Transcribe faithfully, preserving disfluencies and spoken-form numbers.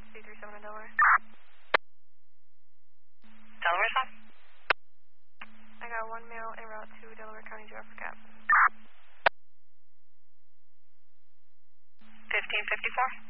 C three seven in Delaware. Delaware, son? I got one male en route to Delaware County Jail for cap. fifteen fifty-four.